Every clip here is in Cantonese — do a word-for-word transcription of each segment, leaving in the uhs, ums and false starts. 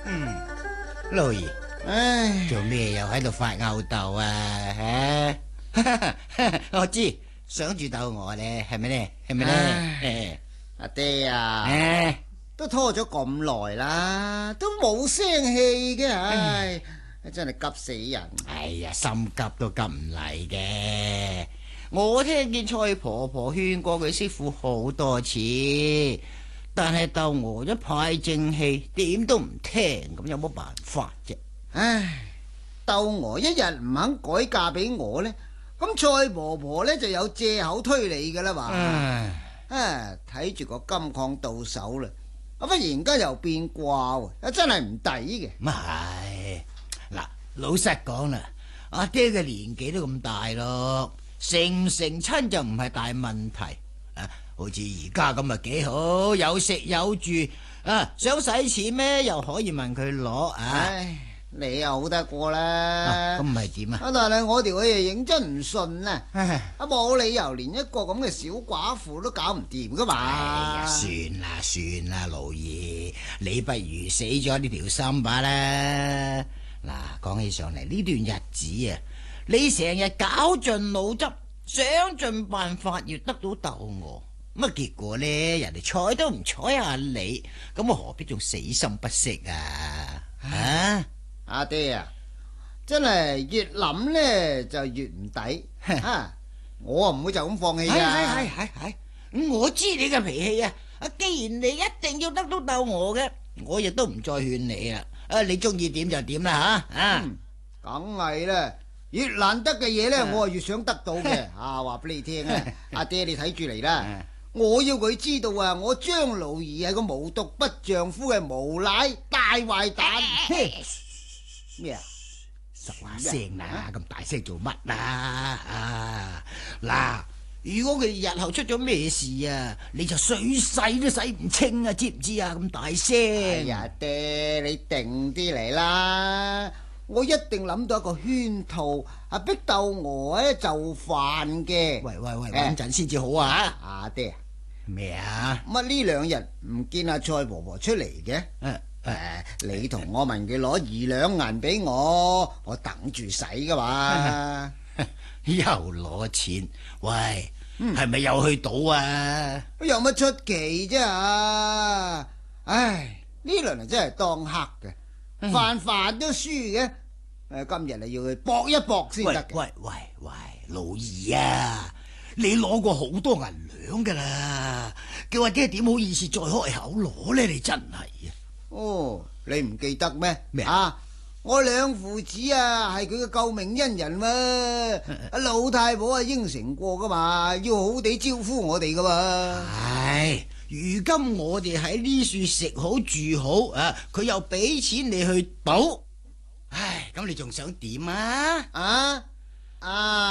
嗯，老爺， 唉， 做咩又喺度發吽哣啊？吓，我知，想住鬥我咧，係咪咧？係咪咧？ 阿爹啊， 誒， 都拖咗咁耐啦，都冇聲氣嘅，唉，真係急死人。 哎呀，心急都急唔嚟嘅。我聽見蔡婆婆勸過佢媳婦好多次，但係鬥我一派正氣，點都唔聽，咁有乜辦法啫？ 唉，鬥我一日唔肯改嫁俾我呢，咁蔡婆婆呢就有借口推你噶啦嘛。 唉， 啊，睇住個金礦到手啦，啊忽然間又變卦喎，啊真係唔抵嘅。 唔係，嗱，老實講啦，阿爹嘅年紀都咁大咯，成唔成親就唔係大問題。啊，好似而家咁啊幾好，有食有住，啊想使錢咩又可以問佢攞啊。 唉，你又好得過啦。 咁唔係點啊？ 啊，但係我條氣認真唔順啊！ 唉， 啊，冇理由連一個咁嘅小寡婦都搞唔掂噶嘛！ 哎呀，算啦算啦，老爺，你不如死咗呢條心吧啦。嗱，講起上嚟呢段日子啊，你成日搞盡腦汁，想盡辦法要得到鬥我，乜結果呢？人哋睬都唔睬下你，咁我何必仲死心不息啊？啊， 阿爹啊，真係越諗呢就越唔抵啊！我啊唔會就咁放棄噶。 係係係係，我知你嘅脾氣啊！啊，既然你一定要得到鬥我嘅，我亦都唔再勸你啦。啊，你中意點就點啦吓啊！ 梗係啦，越難得嘅嘢呢，我啊越想得到嘅。啊，話俾你聽啊，阿爹你睇住嚟啦。我要佢知道啊，我張勞兒係個無毒不丈夫嘅無賴大壞蛋。咩啊？ 實話聲啦，咁大聲做乜啊？啊嗱，如果佢日後出咗咩事啊，你就水洗都洗唔清啊，知唔知啊？咁大聲！ 哎呀，爹，你定啲嚟啦！我一定諗到一個圈套，啊逼鬥我咧就範嘅。 喂喂喂，穩陣先至好啊！ 阿爹， 咩啊？ 乜呢兩日唔見阿蔡婆婆出嚟嘅？ 誒誒，你同我問佢攞二兩銀俾我，我等住使噶嘛。 又攞錢？喂，係咪又去賭啊？ 有乜出奇啫？啊！唉，呢輪啊真係當黑嘅，飯飯都輸嘅。誒，今日你要去搏一搏先得嘅。 喂喂喂，老二啊，你攞過好多銀兩噶啦，叫阿爹點好意思再開口攞咧？你真係啊！ 哦，你唔記得咩？ 咩啊？我兩父子啊，係佢嘅救命恩人嘛。阿老太婆啊應承過噶嘛，要好地招呼我哋噶嘛。 唉，如今我哋喺呢處食好住好啊，佢又俾錢你去賭，唉，咁你仲想點啊？ 啊啊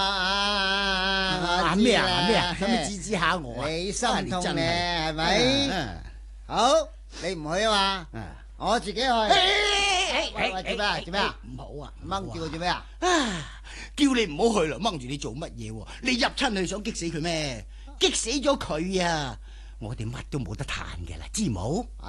啊！ 咩啊咩啊？使乜指指下我啊？ 你心痛真咧係咪？好，你唔去啊嘛？我自己去。喂喂，做咩啊？做咩啊？ 唔好啊！ 掹住佢做咩啊？ 叫你唔好去啦，掹住你做乜嘢？你入親去想激死佢咩？激死咗佢啊！我哋乜都冇得嘆嘅啦，知冇？